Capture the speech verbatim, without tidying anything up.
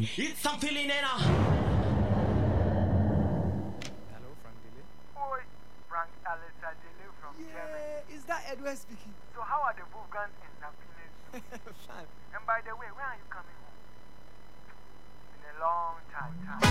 It's some feeling in a. Hello, Frank Dele. Oi, Frank Alessa Dele from Yeah, Germany. is that Edward speaking? So how are the Wolfgang and Happiness? Fine. And by the way, when are you coming home? In a long time, time.